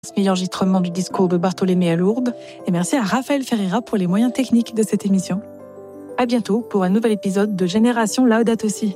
Ce meilleur enregistrement du discours de Bartholomé à Lourdes. Et merci à Raphaël Ferreira pour les moyens techniques de cette émission. À bientôt pour un nouvel épisode de Génération Laudato Si.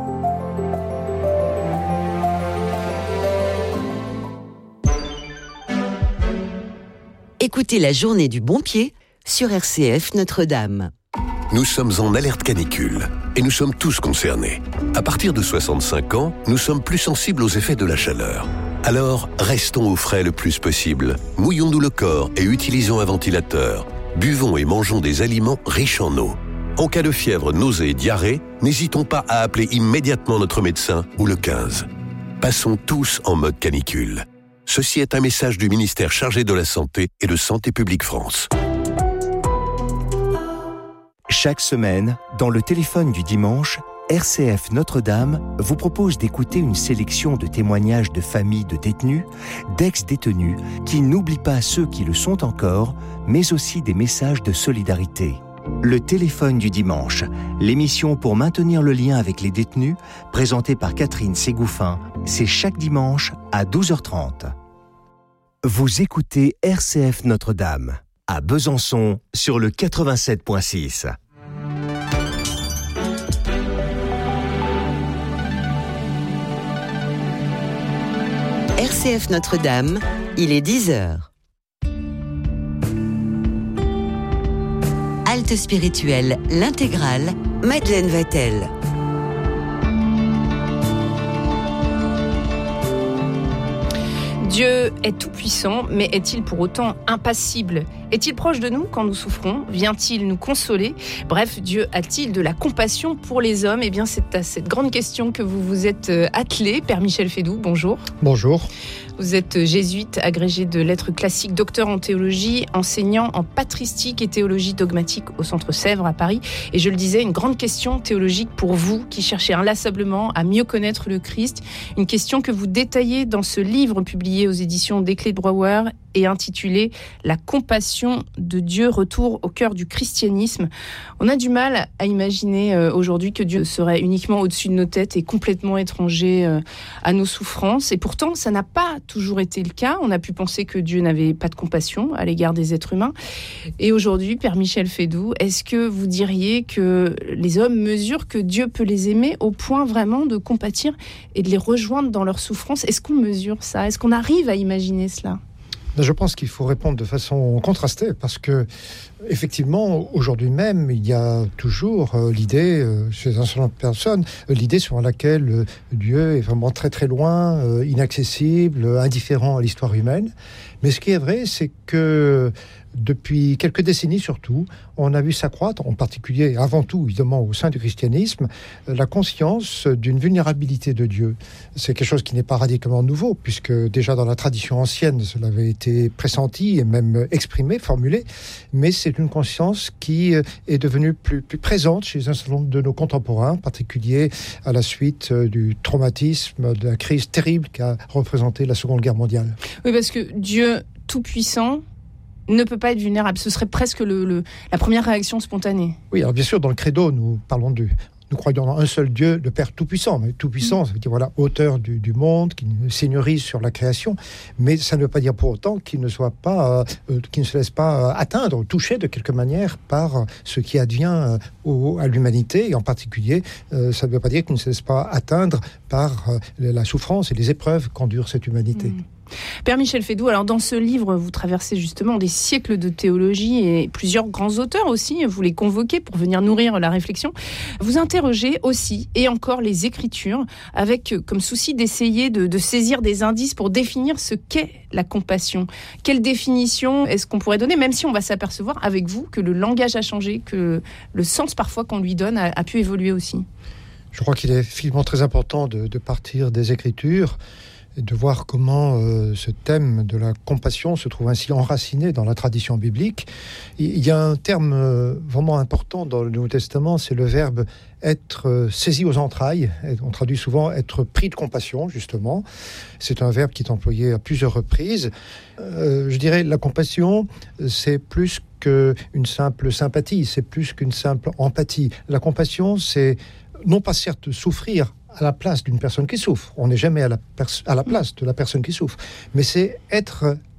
Écoutez la journée du bon pied sur RCF Notre-Dame. Nous sommes en alerte canicule et nous sommes tous concernés. À partir de 65 ans, nous sommes plus sensibles aux effets de la chaleur. Alors, restons au frais le plus possible. Mouillons-nous le corps et utilisons un ventilateur. Buvons et mangeons des aliments riches en eau. En cas de fièvre, nausées et diarrhée, n'hésitons pas à appeler immédiatement notre médecin ou le 15. Passons tous en mode canicule. Ceci est un message du ministère chargé de la Santé et de Santé publique France. Chaque semaine, dans le téléphone du dimanche, RCF Notre-Dame vous propose d'écouter une sélection de témoignages de familles de détenus, d'ex-détenus, qui n'oublient pas ceux qui le sont encore, mais aussi des messages de solidarité. Le téléphone du dimanche, l'émission pour maintenir le lien avec les détenus, présentée par Catherine Ségouffin, c'est chaque dimanche à 12h30. Vous écoutez RCF Notre-Dame, à Besançon, sur le 87.6. RCF Notre-Dame, il est 10h. Halte spirituelle, l'intégrale, Madeleine Vatel. Dieu est tout-puissant, mais est-il pour autant impassible ? Est-il proche de nous quand nous souffrons ? Vient-il nous consoler ? Bref, Dieu a-t-il de la compassion pour les hommes ? Eh bien, c'est à cette grande question que vous vous êtes attelé. Père Michel Fédoux, bonjour. Bonjour. Vous êtes jésuite, agrégé de lettres classiques, docteur en théologie, enseignant en patristique et théologie dogmatique au Centre Sèvres à Paris. Et je le disais, une grande question théologique pour vous qui cherchez inlassablement à mieux connaître le Christ. Une question que vous détaillez dans ce livre publié aux éditions des Clés de Brouwer et intitulé « La compassion de Dieu, retour au cœur du christianisme ». On a du mal à imaginer aujourd'hui que Dieu serait uniquement au-dessus de nos têtes et complètement étranger à nos souffrances. Et pourtant, ça n'a pas toujours été le cas. On a pu penser que Dieu n'avait pas de compassion à l'égard des êtres humains. Et aujourd'hui, Père Michel Fédoux, est-ce que vous diriez que les hommes mesurent que Dieu peut les aimer au point vraiment de compatir et de les rejoindre dans leur souffrance ? Est-ce qu'on mesure ça ? Est-ce qu'on arrive à imaginer cela ? Je pense qu'il faut répondre de façon contrastée parce que, effectivement, aujourd'hui même, il y a toujours l'idée, chez un certain nombre de personnes, l'idée sur laquelle Dieu est vraiment très très loin, inaccessible, indifférent à l'histoire humaine. Mais ce qui est vrai, c'est que depuis quelques décennies surtout, on a vu s'accroître, en particulier, avant tout, évidemment, au sein du christianisme, la conscience d'une vulnérabilité de Dieu. C'est quelque chose qui n'est pas radicalement nouveau, puisque déjà dans la tradition ancienne, cela avait été pressenti et même exprimé, formulé, mais c'est une conscience qui est devenue plus présente chez un certain nombre de nos contemporains, en particulier à la suite du traumatisme, de la crise terrible qu'a représenté la Seconde Guerre mondiale. Oui, parce que Dieu tout-puissant ne peut pas être vulnérable. Ce serait presque la première réaction spontanée. Oui, alors bien sûr, dans le credo, nous croyons en un seul Dieu, le Père Tout-Puissant. Mais Tout-Puissant, ça veut dire, auteur du monde, qui seigneurise sur la création. Mais ça ne veut pas dire pour autant qu'il ne se laisse pas atteindre, toucher de quelque manière par ce qui advient à l'humanité. Et en particulier, ça ne veut pas dire qu'il ne se laisse pas atteindre par la souffrance et les épreuves qu'endure cette humanité. Père Michel Fédoux, alors dans ce livre, vous traversez justement des siècles de théologie et plusieurs grands auteurs aussi, vous les convoquez pour venir nourrir la réflexion. Vous interrogez aussi, et encore, les Écritures, avec comme souci d'essayer de saisir des indices pour définir ce qu'est la compassion. Quelle définition est-ce qu'on pourrait donner, même si on va s'apercevoir avec vous que le langage a changé, que le sens parfois qu'on lui donne a pu évoluer aussi. Je crois qu'il est finalement très important de partir des Écritures, et de voir comment ce thème de la compassion se trouve ainsi enraciné dans la tradition biblique. Il y a un terme vraiment important dans le Nouveau Testament, c'est le verbe être saisi aux entrailles. On traduit souvent être pris de compassion, justement. C'est un verbe qui est employé à plusieurs reprises. Je dirais la compassion, c'est plus qu'une simple sympathie, c'est plus qu'une simple empathie. La compassion, c'est non pas certes souffrir à la place d'une personne qui souffre. On n'est jamais à la place de la personne qui souffre. Mais c'est être